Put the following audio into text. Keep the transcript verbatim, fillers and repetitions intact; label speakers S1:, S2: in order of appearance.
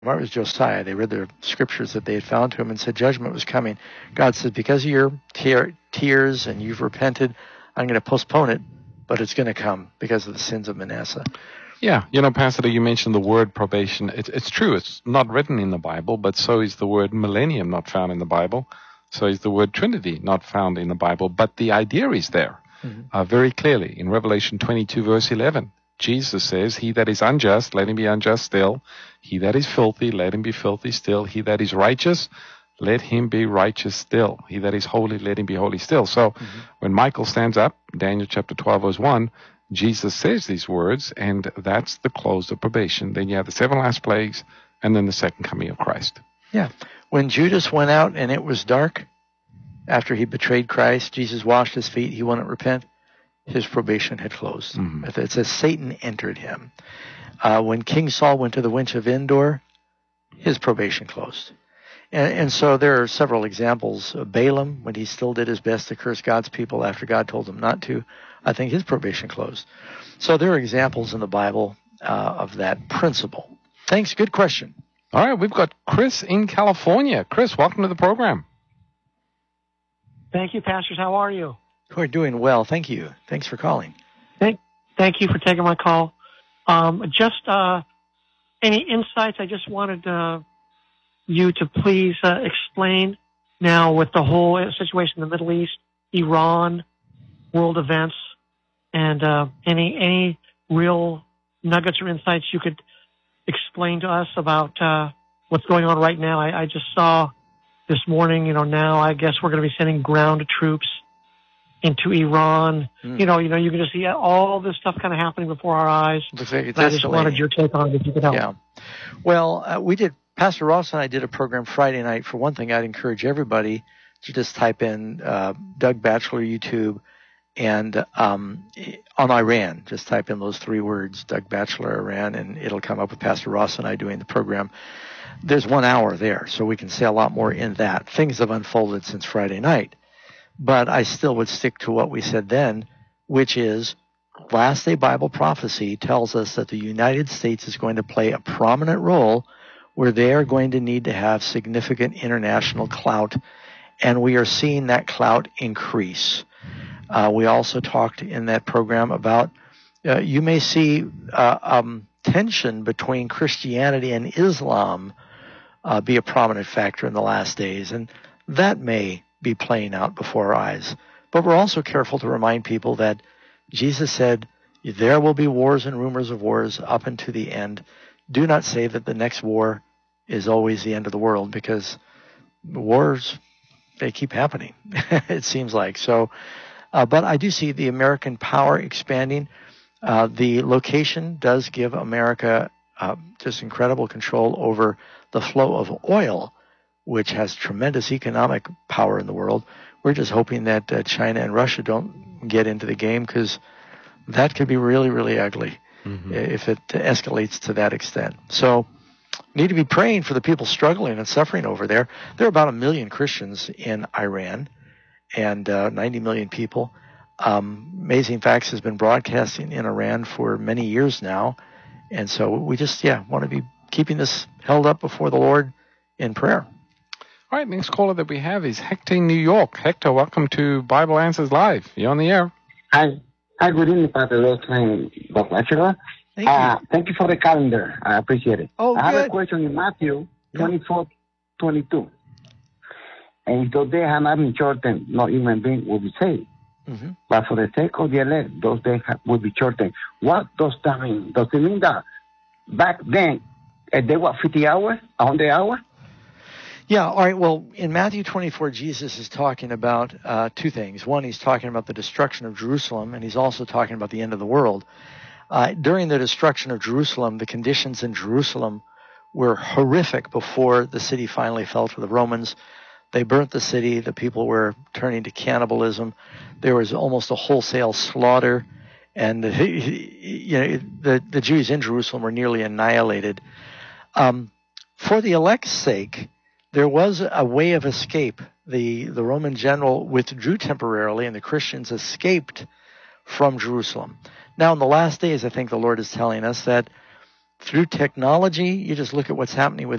S1: It was Josiah. They read the scriptures that they had found to him and said judgment was coming. God said, because of your tear, tears and you've repented, I'm going to postpone it, but it's going to come because of the sins of Manasseh.
S2: Yeah, you know, Pastor, you mentioned the word probation. It's, it's true. It's not written in the Bible, but so is the word millennium not found in the Bible. So is the word Trinity not found in the Bible. But the idea is there mm-hmm. uh, very clearly in Revelation twenty-two, verse eleven. Jesus says, he that is unjust, let him be unjust still. He that is filthy, let him be filthy still. He that is righteous, let him be righteous still. He that is holy, let him be holy still. So mm-hmm. when Michael stands up, Daniel chapter twelve, verse one, Jesus says these words, and that's the close of probation. Then you have the seven last plagues, and then the second coming of Christ.
S1: Yeah. When Judas went out and it was dark, after he betrayed Christ, Jesus washed his feet, he wouldn't repent. His probation had closed. Mm-hmm. It says Satan entered him. Uh, when King Saul went to the Winch of Endor, his probation closed. And, and so there are several examples. Of Balaam, when he still did his best to curse God's people after God told him not to, I think his probation closed. So there are examples in the Bible uh, of that principle. Thanks. Good question.
S2: All right. We've got Chris in California. Chris, welcome to the program.
S3: Thank you, pastors. How are you?
S1: We're doing well. Thank you. Thanks for calling.
S3: Thank, thank you for taking my call. Um, just uh, any insights? I just wanted uh, you to please uh, explain now with the whole situation in the Middle East, Iran, world events, and uh, any any real nuggets or insights you could explain to us about uh, what's going on right now. I, I just saw this morning, you know, now I guess we're going to be sending ground troops into Iran. Mm. You know, you know, you can just see all this stuff kind of happening before our eyes.
S1: Looks like it's
S3: I just wanted your take on it if you could help.
S1: Yeah. Well, uh, we did, Pastor Ross and I did a program Friday night. For one thing, I'd encourage everybody to just type in uh, Doug Batchelor YouTube and um, on Iran. Just type in those three words, Doug Batchelor, Iran, and it'll come up with Pastor Ross and I doing the program. There's one hour there, so we can say a lot more in that. Things have unfolded since Friday night. But I still would stick to what we said then, which is Last Day Bible prophecy tells us that the United States is going to play a prominent role where they are going to need to have significant international clout, and we are seeing that clout increase. Uh, we also talked in that program about uh, you may see uh, um, tension between Christianity and Islam uh, be a prominent factor in the last days, and that may be playing out before our eyes. But we're also careful to remind people that Jesus said, there will be wars and rumors of wars up unto the end. Do not say that the next war is always the end of the world, because wars, they keep happening, it seems like. So, uh, but I do see the American power expanding. Uh, the location does give America uh, just incredible control over the flow of oil, which has tremendous economic power in the world. We're just hoping that uh, China and Russia don't get into the game, because that could be really, really ugly mm-hmm. if it escalates to that extent. So need to be praying for the people struggling and suffering over there. There are about a million Christians in Iran and uh, ninety million people. Um, Amazing Facts has been broadcasting in Iran for many years now. And so we just, yeah, want to be keeping this held up before the Lord in prayer.
S2: All right, next caller that we have is Hector in New York. Hector, welcome to Bible Answers Live. You're on the air.
S4: Hi. Hi, good evening, Pastor Ross and Doctor Batchelor.
S1: Thank you.
S4: Uh, thank you for the calendar. I appreciate it.
S1: Oh,
S4: I
S1: good.
S4: have a question in Matthew twenty-four, twenty-two. And if those days have not been shortened, no human being will be saved. Mm-hmm. But for the sake of the elect, those days will be shortened. What does that mean? Does it mean that back then, uh, they were fifty hours, one hundred hours?
S1: Yeah, all right. Well, in Matthew twenty-four, Jesus is talking about uh, two things. One, he's talking about the destruction of Jerusalem, and he's also talking about the end of the world. Uh, during the destruction of Jerusalem, the conditions in Jerusalem were horrific before the city finally fell to the Romans. They burnt the city. The people were turning to cannibalism. There was almost a wholesale slaughter, and you know, the, the Jews in Jerusalem were nearly annihilated. Um, for the elect's sake, there was a way of escape. The, the Roman general withdrew temporarily, and the Christians escaped from Jerusalem. Now, in the last days, I think the Lord is telling us that through technology, you just look at what's happening with